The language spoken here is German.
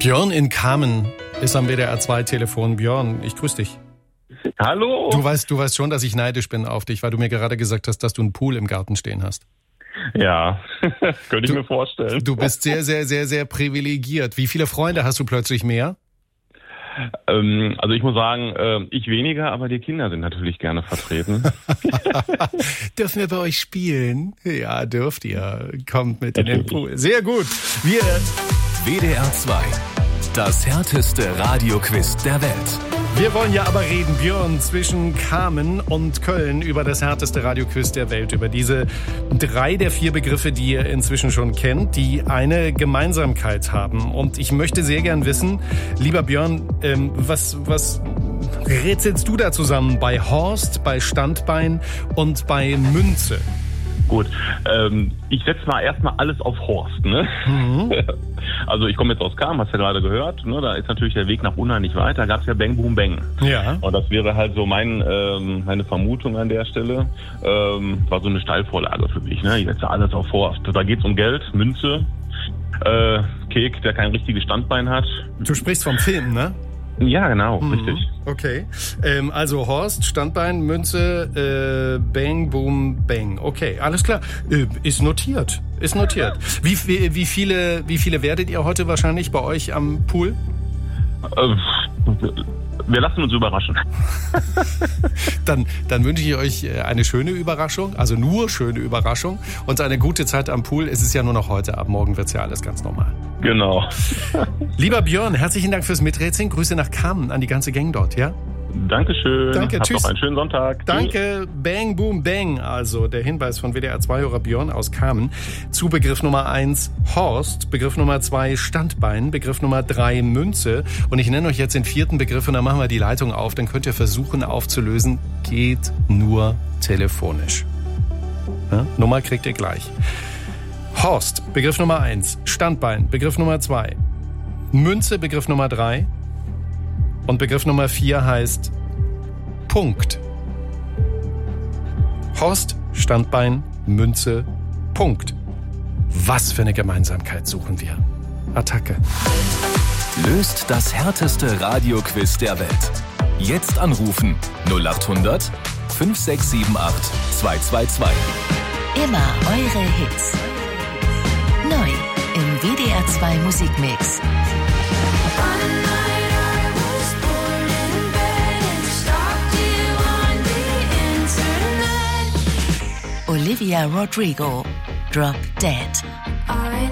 Björn in Kamen ist am WDR 2 Telefon. Björn, ich grüße dich. Hallo. Du weißt schon, dass ich neidisch bin auf dich, weil du mir gerade gesagt hast, dass du einen Pool im Garten stehen hast. Ja, könnte ich mir vorstellen. Du bist sehr, sehr, sehr, sehr privilegiert. Wie viele Freunde hast du plötzlich mehr? Also ich muss sagen, ich weniger, aber die Kinder sind natürlich gerne vertreten. Dürfen wir bei euch spielen? Ja, dürft ihr. Kommt mit in den Pool. Sehr gut. WDR 2. Das härteste Radioquiz der Welt. Wir wollen ja aber reden, Björn, zwischen Kamen und Köln über das härteste Radioquiz der Welt, über diese 3 der 4 Begriffe, die ihr inzwischen schon kennt, die eine Gemeinsamkeit haben. Und ich möchte sehr gern wissen, lieber Björn, was rätselst du da zusammen bei Horst, bei Standbein und bei Münze? Gut, ich setze mal erstmal alles auf Horst, ne? Mhm. Also ich komme jetzt aus Kamen, hast du ja gerade gehört, ne? Da ist natürlich der Weg nach Unna nicht weiter, da gab es ja Bang Boom Bang. Ja. Und das wäre halt so meine Vermutung an der Stelle, war so eine Steilvorlage für mich, ne? Ich setze alles auf Horst. Da geht's um Geld, Münze, Kek, der kein richtiges Standbein hat. Du sprichst vom Film, ne? Ja, genau, richtig. Okay, also Horst, Standbein, Münze, Bang, Boom, Bang. Okay, alles klar. Ist notiert. Wie viele werdet ihr heute wahrscheinlich bei euch am Pool? Wir lassen uns überraschen. Dann wünsche ich euch eine schöne Überraschung, also nur schöne Überraschung und eine gute Zeit am Pool. Es ist ja nur noch heute, ab morgen wird's ja alles ganz normal. Genau. Lieber Björn, herzlichen Dank fürs Miträtseln. Grüße nach Kamen an die ganze Gang dort, ja? Dankeschön. Danke, Habt tschüss. noch einen schönen Sonntag. Danke, Bang, Boom, Bang. Also der Hinweis von WDR 2-Hörer Björn aus Kamen zu Begriff Nummer 1 Horst, Begriff Nummer 2 Standbein, Begriff Nummer 3 Münze. Und ich nenne euch jetzt den 4. Begriff und dann machen wir die Leitung auf. Dann könnt ihr versuchen aufzulösen. Geht nur telefonisch. Ja? Nummer kriegt ihr gleich. Horst, Begriff Nummer 1. Standbein, Begriff Nummer 2. Münze, Begriff Nummer 3. Und Begriff Nummer 4 heißt Punkt. Horst, Standbein, Münze, Punkt. Was für eine Gemeinsamkeit suchen wir? Attacke. Löst das härteste Radioquiz der Welt. Jetzt anrufen 0800 5678 222. Immer eure Hits. Neu im WDR 2 Musikmix. Olivia Rodrigo, Drop Dead.